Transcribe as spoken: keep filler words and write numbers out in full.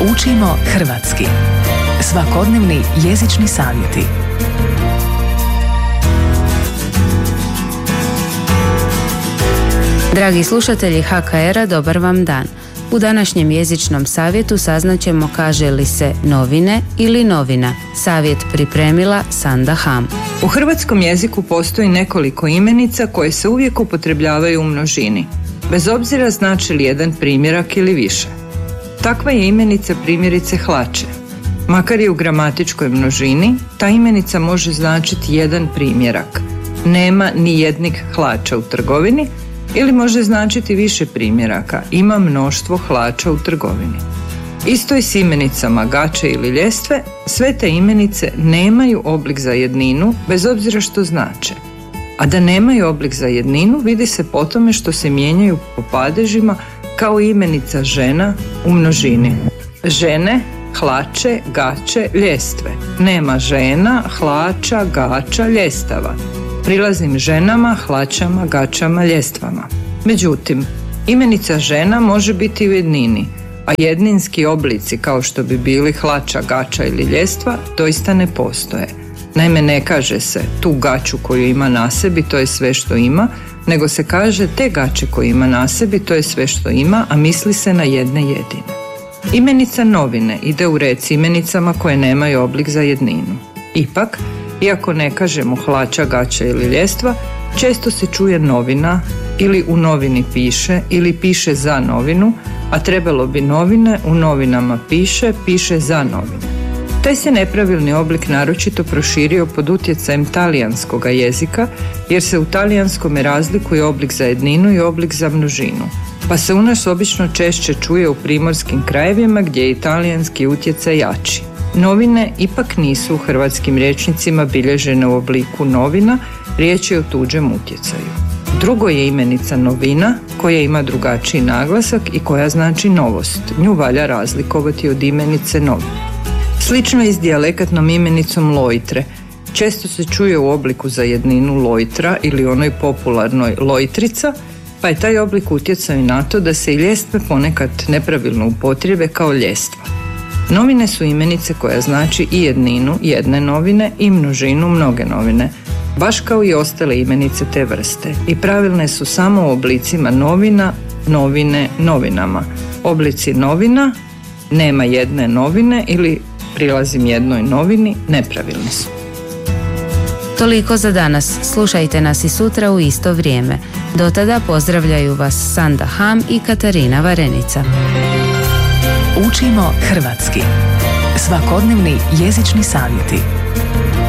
Učimo hrvatski. Svakodnevni jezični savjeti. Dragi slušatelji ha ka era, dobar vam dan. U današnjem jezičnom savjetu saznaćemo kaže li se novine ili novina. Savjet pripremila Sanda Ham. U hrvatskom jeziku postoji nekoliko imenica koje se uvijek upotrebljavaju u množini, bez obzira znači li jedan primjerak ili više. Takva je imenica primjerice hlače. Makar je u gramatičkoj množini, ta imenica može značiti jedan primjerak. Nema ni jednih hlača u trgovini, ili može značiti više primjeraka. Ima mnoštvo hlača u trgovini. Isto je s imenicama gaće ili ljestve, sve te imenice nemaju oblik za jedninu, bez obzira što znače. A da nemaju oblik za jedninu vidi se po tome što se mijenjaju po padežima kao imenica žena u množini. Žene, hlače, gaće, ljestve. Nema žena, hlača, gača, ljestava. Prilazim ženama, hlačama, gačama, ljestvama. Međutim, imenica žena može biti u jednini, a jedninski oblici kao što bi bili hlača, gača ili ljestva doista ne postoje. Naime, ne kaže se tu gaču koju ima na sebi, to je sve što ima, nego se kaže te gače koju ima na sebi, to je sve što ima, a misli se na jedne jedine. Imenica novine ide u red s imenicama koje nemaju oblik za jedninu. Ipak, iako ne kažemo hlača, gača ili ljestva, često se čuje novina ili u novini piše ili piše za novinu, a trebalo bi novine, u novinama piše, piše za novine. Taj se nepravilni oblik naročito proširio pod utjecajem talijanskog jezika, jer se u talijanskome razlikuje oblik za jedninu i oblik za množinu, pa se u nas obično češće čuje u primorskim krajevima gdje je talijanski utjecaj jači. Novine ipak nisu u hrvatskim rječnicima bilježene u obliku novina, riječ je o tuđem utjecaju. Drugo je imenica novina, koja ima drugačiji naglasak i koja znači novost. Nju valja razlikovati od imenice novine. Slično je i s dijalekatnom imenicom lojtre. Često se čuje u obliku za jedninu lojtra ili onoj popularnoj lojtrica, pa je taj oblik utjecao i na to da se i ljestve ponekad nepravilno upotrijebe kao ljestva. Novine su imenice koja znači i jedninu jedne novine i množinu mnoge novine, baš kao i ostale imenice te vrste, i pravilne su samo u oblicima novina, novine, novinama. Oblici novina, nema jedne novine ili prilazim jednoj novini nepravilni su. Toliko za danas. Slušajte nas i sutra u isto vrijeme. Do tada pozdravljaju vas Sanda Ham i Katarina Varenica. Učimo hrvatski. Svakodnevni jezični savjeti.